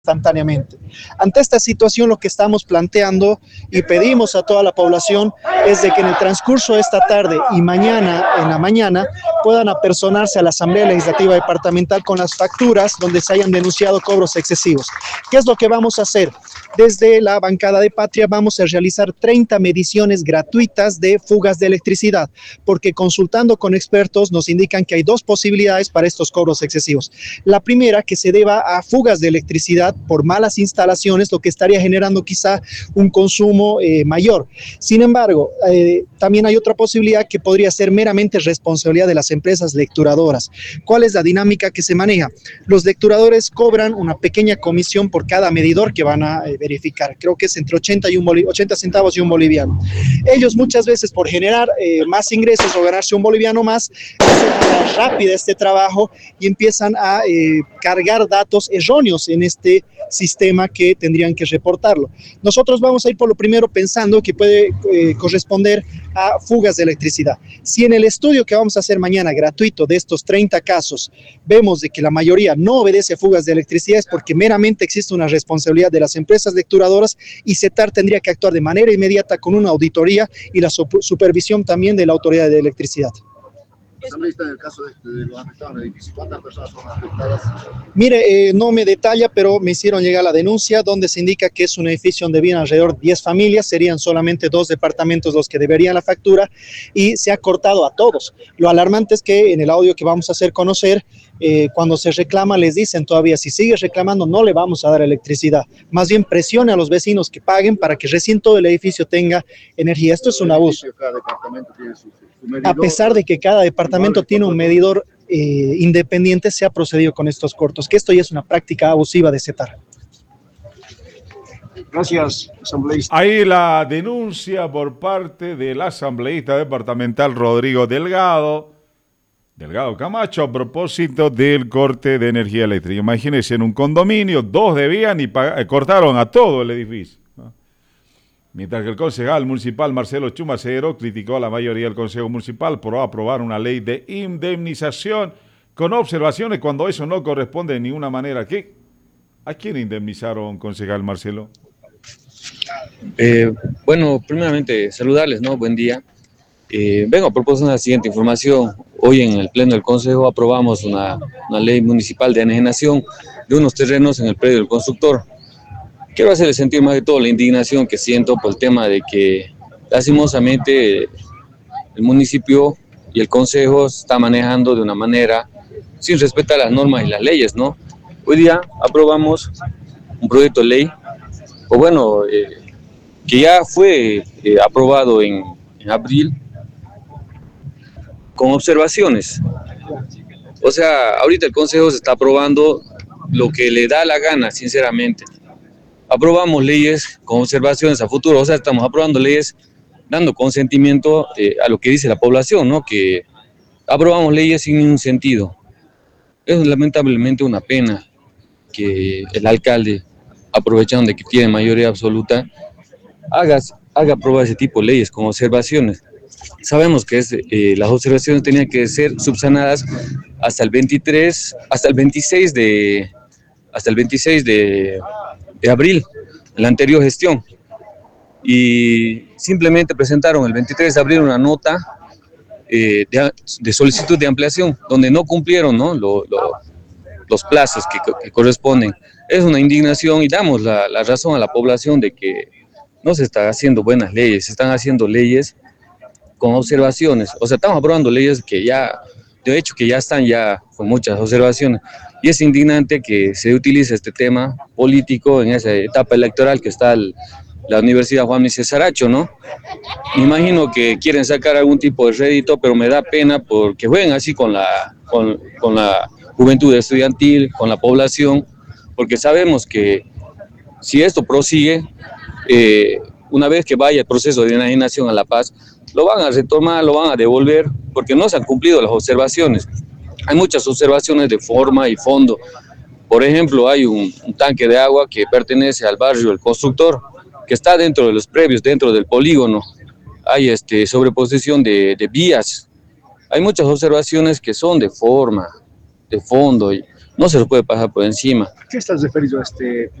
instantáneamente. Ante esta situación, lo que estamos planteando y pedimos a toda la población es de que en el transcurso de esta tarde y mañana en la mañana puedan apersonarse a la Asamblea Legislativa Departamental con las facturas donde se hayan denunciado cobros excesivos. ¿Qué es lo que vamos a hacer? Desde la bancada de Patria vamos a realizar 30 mediciones gratuitas de fugas de electricidad, porque consultando con expertos nos indican que hay dos posibilidades para estos cobros excesivos. La primera, que se deba a fugas de electricidad por malas instalaciones, lo que estaría generando quizá un consumo mayor. Sin embargo, también hay otra posibilidad que podría ser meramente responsabilidad de las empresas lecturadoras. ¿Cuál es la dinámica que se maneja? Los lecturadores cobran una pequeña comisión por cada medidor que van a verificar. Creo que es entre 80 centavos y un boliviano. Ellos muchas veces por generar más ingresos o ganarse un boliviano más, hacen rápido este trabajo y empiezan a cargar datos erróneos en este sistema que tendrían que reportarlo. Nosotros vamos a ir por lo primero pensando que puede corresponder a fugas de electricidad. Si en el estudio que vamos a hacer mañana gratuito de estos 30 casos vemos de que la mayoría no obedece a fugas de electricidad, es porque meramente existe una responsabilidad de las empresas lecturadoras y CETAR tendría que actuar de manera inmediata con una auditoría y la supervisión también de la Autoridad de Electricidad. Asambleísta, en el caso de los afectados en el edificio, ¿cuántas personas son afectadas? Mire, no me detalla, pero me hicieron llegar la denuncia donde se indica que es un edificio donde viven alrededor de 10 familias, serían solamente 2 departamentos los que deberían la factura y se ha cortado a todos. Lo alarmante es que en el audio que vamos a hacer conocer, cuando se reclama les dicen todavía, si sigues reclamando no le vamos a dar electricidad, más bien presione a los vecinos que paguen para que recién todo el edificio tenga energía. Esto es un abuso. Cada departamento tiene su medidor. A pesar de que cada departamento tiene un medidor independiente, se ha procedido con estos cortos, que esto ya es una práctica abusiva de CETAR. Gracias, asambleísta. Ahí la denuncia por parte del asambleísta departamental Rodrigo Delgado Camacho, a propósito del corte de energía eléctrica. Imagínense, en un condominio, 2 debían y cortaron a todo el edificio, ¿no? Mientras que el concejal municipal Marcelo Chumacero criticó a la mayoría del Consejo Municipal por aprobar una ley de indemnización con observaciones cuando eso no corresponde de ninguna manera. ¿A quién indemnizaron, concejal Marcelo? Bueno, primeramente saludarles, ¿no? Buen día. Vengo a proporcionar la siguiente información. Hoy en el Pleno del Consejo aprobamos una ley municipal de enajenación de unos terrenos en el predio del constructor. Quiero hacerle sentir más de todo la indignación que siento por el tema de que lastimosamente el municipio y el Consejo se está manejando de una manera sin respetar las normas y las leyes, ¿no? Hoy día aprobamos un proyecto de ley, o bueno, que ya fue aprobado en abril, con observaciones. O sea, ahorita el Consejo se está aprobando lo que le da la gana, sinceramente. Aprobamos leyes con observaciones a futuro, o sea, estamos aprobando leyes dando consentimiento a lo que dice la población, ¿no? Que aprobamos leyes sin ningún sentido. Es lamentablemente una pena que el alcalde, aprovechando de que tiene mayoría absoluta, haga aprobar ese tipo de leyes con observaciones. Sabemos que las observaciones tenían que ser subsanadas hasta el 26 de abril, en la anterior gestión. Y simplemente presentaron el 23 de abril una nota de solicitud de ampliación, donde no cumplieron, ¿no? los plazos que corresponden. Es una indignación y damos la razón a la población de que no se están haciendo buenas leyes, se están haciendo leyes con observaciones. O sea, estamos aprobando leyes que ya, de hecho, que ya están ya con muchas observaciones. Y es indignante que se utilice este tema político en esa etapa electoral que está la Universidad Juan Mises Saracho, ¿no? Me imagino que quieren sacar algún tipo de rédito, pero me da pena porque juegan así con la juventud estudiantil, con la población, porque sabemos que si esto prosigue, una vez que vaya el proceso de enajenación a La Paz, lo van a retomar, lo van a devolver, porque no se han cumplido las observaciones. Hay muchas observaciones de forma y fondo. Por ejemplo, hay un tanque de agua que pertenece al barrio El Constructor, que está dentro de los previos, dentro del polígono. Hay sobreposición de vías. Hay muchas observaciones que son de forma, de fondo. Y no se los puede pasar por encima. ¿Qué estás referido a este